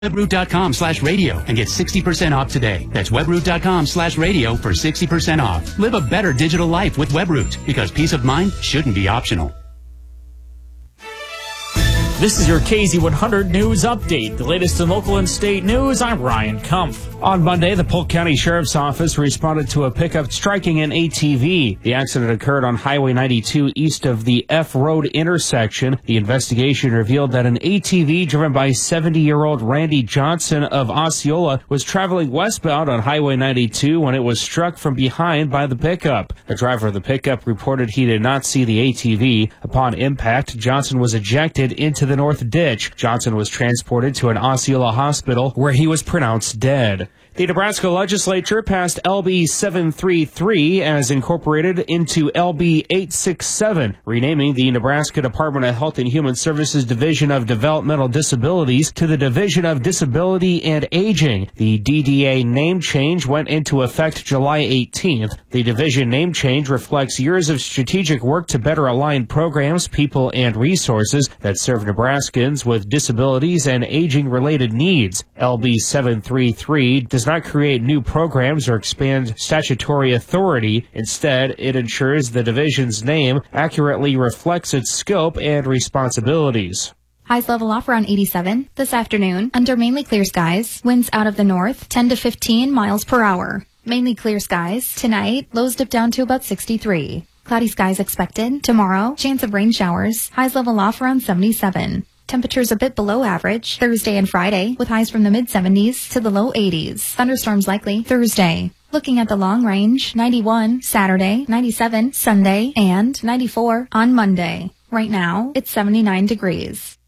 Webroot.com/radio and get 60% off today. That's webroot.com/radio for 60% off. Live a better digital life with Webroot, because peace of mind shouldn't be optional. This is your KZ100 News Update. The latest in local and state news, I'm Ryan Kumpf. On Monday, the Polk County Sheriff's Office responded to a pickup striking an ATV. The accident occurred on Highway 92 east of the F Road intersection. The investigation revealed that an ATV driven by 70-year-old Randy Johnson of Osceola was traveling westbound on Highway 92 when it was struck from behind by the pickup. The driver of the pickup reported he did not see the ATV. Upon impact, Johnson was ejected into the north ditch. Johnson was transported to an Osceola hospital where he was pronounced dead. The Nebraska legislature passed LB 733 as incorporated into LB 867, renaming the Nebraska Department of Health and Human Services Division of Developmental Disabilities to the Division of Disability and Aging. The DDA name change went into effect July 18th. The division name change reflects years of strategic work to better align programs, people, and resources that serve Nebraskans with disabilities and aging-related needs. LB 733 does not create new programs or expand statutory authority. Instead, it ensures the division's name accurately reflects its scope and responsibilities. Highs level off around 87 this afternoon under mainly clear skies. Winds out of the north 10 to 15 miles per hour. Mainly clear skies. Tonight, lows dip down to about 63. Cloudy skies expected. Tomorrow, chance of rain showers. Highs level off around 77. Temperatures a bit below average Thursday and Friday, with highs from the mid-70s to the low 80s. Thunderstorms likely Thursday. Looking at the long range, 91 Saturday, 97 Sunday, and 94 on Monday. Right now, it's 79 degrees.